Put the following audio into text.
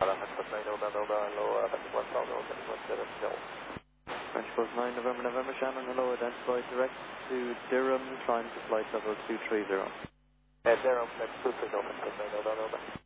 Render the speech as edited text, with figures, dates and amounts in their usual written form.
French Coast 9, November, Shannon, hello, identify direct to Durham, trying to flight level 230. Durham, Flight 230, French Coast 9, over.